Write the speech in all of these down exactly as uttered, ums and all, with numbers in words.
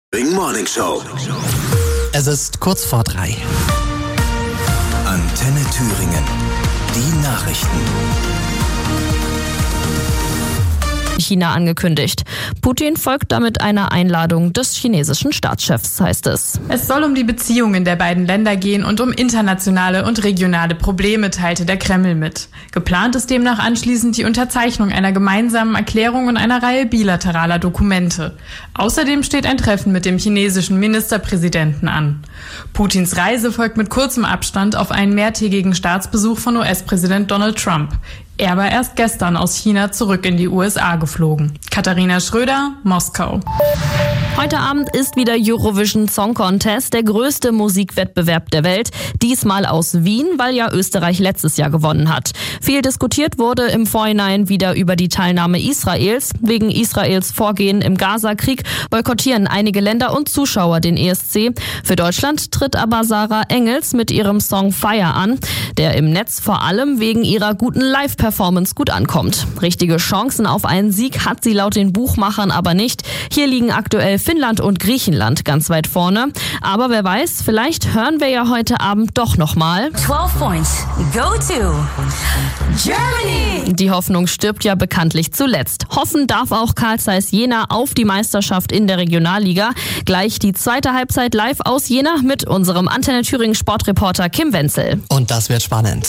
Ring Morning Show. Es ist kurz vor drei. Antenne Thüringen. Die Nachrichten. China angekündigt. Putin folgt damit einer Einladung des chinesischen Staatschefs, heißt es. Es soll um die Beziehungen der beiden Länder gehen und um internationale und regionale Probleme, teilte der Kreml mit. Geplant ist demnach anschließend die Unterzeichnung einer gemeinsamen Erklärung und einer Reihe bilateraler Dokumente. Außerdem steht ein Treffen mit dem chinesischen Ministerpräsidenten an. Putins Reise folgt mit kurzem Abstand auf einen mehrtägigen Staatsbesuch von U S-Präsident Donald Trump. Er war erst gestern aus China zurück in die U S A geflogen. Katharina Schröder, Moskau. Heute Abend ist wieder Eurovision Song Contest, der größte Musikwettbewerb der Welt. Diesmal aus Wien, weil ja Österreich letztes Jahr gewonnen hat. Viel diskutiert wurde im Vorhinein wieder über die Teilnahme Israels. Wegen Israels Vorgehen im Gaza-Krieg boykottieren einige Länder und Zuschauer den E S C. Für Deutschland tritt aber Sarah Engels mit ihrem Song Fire an, der im Netz vor allem wegen ihrer guten Live-Performance gut ankommt. Richtige Chancen auf einen Sieg hat sie laut den Buchmachern aber nicht. Hier liegen aktuell Finnland und Griechenland ganz weit vorne. Aber wer weiß, vielleicht hören wir ja heute Abend doch nochmal. zwölf points. Go to Germany! Die Hoffnung stirbt ja bekanntlich zuletzt. Hoffen darf auch Carl Zeiss Jena auf die Meisterschaft in der Regionalliga. Gleich die zweite Halbzeit live aus Jena mit unserem Antenne Thüringen Sportreporter Kim Wenzel. Und das wird spannend.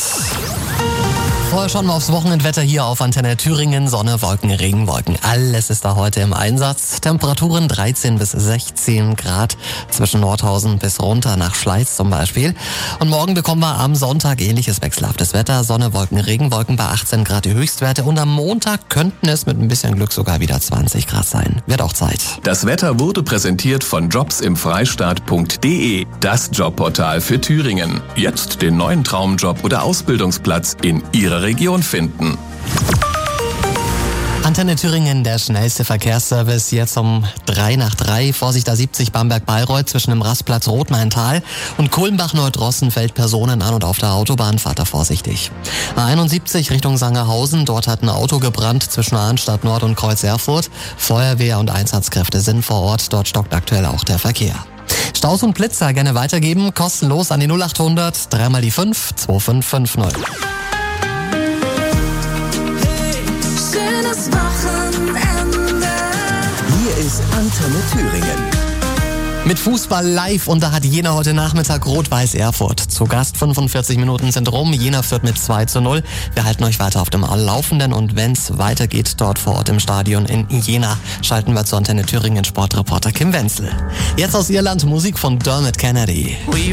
Vorher schauen wir aufs Wochenendwetter hier auf Antenne Thüringen. Sonne, Wolken, Regen, Wolken. Alles ist da heute im Einsatz. Temperaturen dreizehn bis sechzehn Grad zwischen Nordhausen bis runter nach Schleiz zum Beispiel. Und morgen bekommen wir am Sonntag ähnliches wechselhaftes Wetter. Sonne, Wolken, Regen, Wolken bei achtzehn Grad die Höchstwerte. Und am Montag könnten es mit ein bisschen Glück sogar wieder zwanzig Grad sein. Wird auch Zeit. Das Wetter wurde präsentiert von jobs im freistaat punkt de, das Jobportal für Thüringen. Jetzt den neuen Traumjob oder Ausbildungsplatz in Ihrer Region finden. Antenne Thüringen, der schnellste Verkehrsservice, jetzt um drei nach drei. Vorsicht A siebzig Bamberg-Bayreuth zwischen dem Rastplatz Rotmaintal und Kulmbach-Neudrossen fällt Personen an und auf der Autobahn, fahrt da vorsichtig. A einundsiebzig Richtung Sangerhausen, dort hat ein Auto gebrannt zwischen Arnstadt Nord und Kreuz Erfurt. Feuerwehr und Einsatzkräfte sind vor Ort, dort stockt aktuell auch der Verkehr. Staus und Blitzer gerne weitergeben, kostenlos an die null achthundert, dreimal die fünf, zwei fünf fünf null. Hier ist Antenne Thüringen. Mit Fußball live und da hat Jena heute Nachmittag Rot-Weiß Erfurt. Zu Gast, fünfundvierzig Minuten sind rum, Jena führt mit zwei zu null. Wir halten euch weiter auf dem Laufenden und wenn's weitergeht dort vor Ort im Stadion in Jena, schalten wir zu Antenne Thüringen Sportreporter Kim Wenzel. Jetzt aus Irland Musik von Dermot Kennedy.